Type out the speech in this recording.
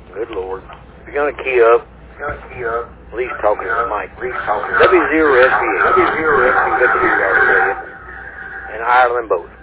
Good Lord. If you're going to key up, Lee's talking to the mic. W0SBA. W0SBA. And Ireland both.